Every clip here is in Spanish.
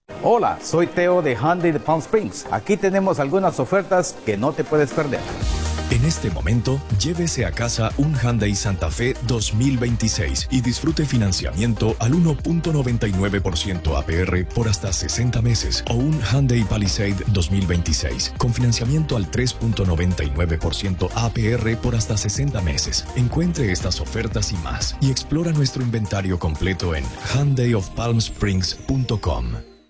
Hola, soy Teo de Hyundai de Palm Springs. Aquí tenemos algunas ofertas que no te puedes perder. En este momento, llévese a casa un Hyundai Santa Fe 2026 y disfrute financiamiento al 1.99% APR por hasta 60 meses o un Hyundai Palisade 2026 con financiamiento al 3.99% APR por hasta 60 meses. Encuentre estas ofertas y más y explora nuestro inventario completo en HyundaiofPalmSprings.com.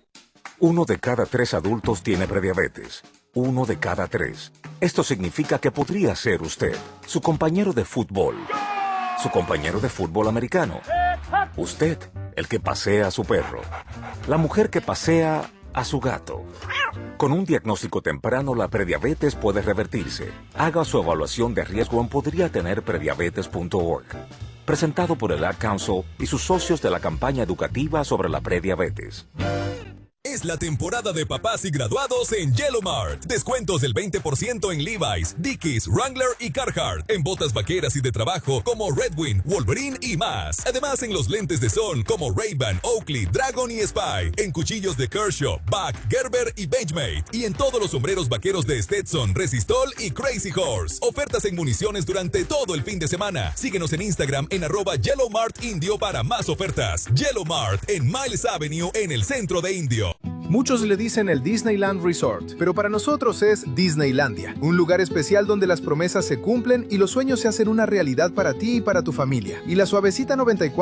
1 de cada 3 adultos tiene prediabetes. 1 de cada 3. Esto significa que podría ser usted, su compañero de fútbol, su compañero de fútbol americano, usted, el que pasea a su perro, la mujer que pasea a su gato. Con un diagnóstico temprano, la prediabetes puede revertirse. Haga su evaluación de riesgo en podriatenerprediabetes.org. Presentado por el Ad Council y sus socios de la campaña educativa sobre la prediabetes. Es la temporada de papás y graduados en Yellow Mart. Descuentos del 20% en Levi's, Dickies, Wrangler y Carhartt. En botas vaqueras y de trabajo como Redwing, Wolverine y más. Además en los lentes de sol como Ray-Ban, Oakley, Dragon y Spy. En cuchillos de Kershaw, Bach, Gerber y Benchmade. Y en todos los sombreros vaqueros de Stetson, Resistol y Crazy Horse. Ofertas en municiones durante todo el fin de semana. Síguenos en Instagram en @YellowMartIndio para más ofertas. Yellow Mart en Miles Avenue en el centro de Indio. Muchos le dicen el Disneyland Resort, pero para nosotros es Disneylandia, un lugar especial donde las promesas se cumplen y los sueños se hacen una realidad para ti y para tu familia. Y la Suavecita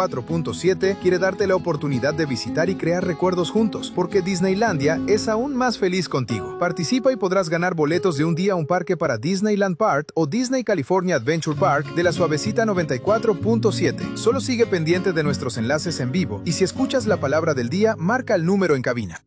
94.7 quiere darte la oportunidad de visitar y crear recuerdos juntos, porque Disneylandia es aún más feliz contigo. Participa y podrás ganar boletos de un día a un parque para Disneyland Park o Disney California Adventure Park de la Suavecita 94.7. Solo sigue pendiente de nuestros enlaces en vivo y si escuchas la palabra del día, marca el número en cabina.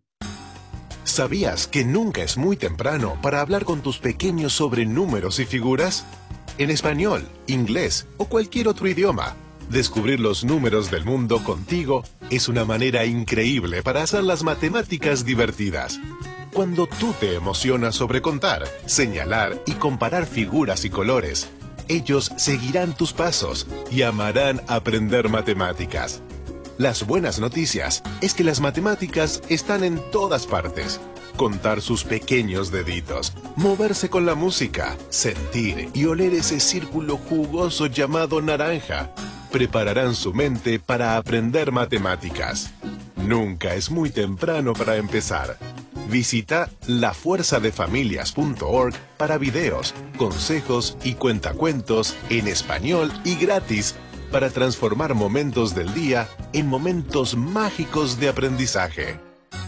¿Sabías que nunca es muy temprano para hablar con tus pequeños sobre números y figuras? En español, inglés o cualquier otro idioma, descubrir los números del mundo contigo es una manera increíble para hacer las matemáticas divertidas. Cuando tú te emocionas sobre contar, señalar y comparar figuras y colores, ellos seguirán tus pasos y amarán aprender matemáticas. Las buenas noticias es que las matemáticas están en todas partes. Contar sus pequeños deditos, moverse con la música, sentir y oler ese círculo jugoso llamado naranja, prepararán su mente para aprender matemáticas. Nunca es muy temprano para empezar. Visita lafuerzadefamilias.org para videos, consejos y cuentacuentos en español y gratis para transformar momentos del día en momentos mágicos de aprendizaje.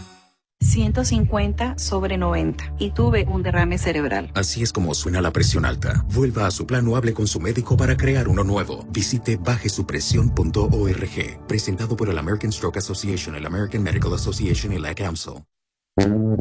150/90 y tuve un derrame cerebral. Así es como suena la presión alta. Vuelva a su plan o hable con su médico para crear uno nuevo. Visite bajesupresión.org. Presentado por el American Stroke Association, el American Medical Association y la Ad Council.